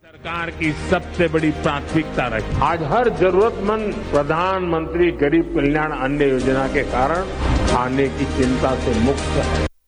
सरकार की सबसे बड़ी प्राथमिकता रही। आज हर जरूरतमंद प्रधानमंत्री गरीब कल्याण अन्न योजना के कारण खाने की चिंता से मुक्त है।